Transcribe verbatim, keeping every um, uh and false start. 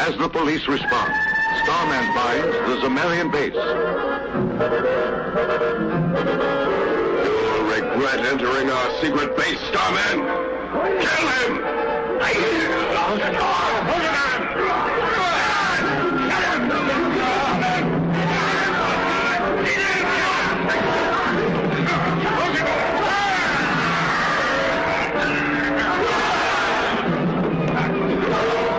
As the police respond, Starman finds the Zemelian base. You'll regret entering our secret base, Starman. Kill him!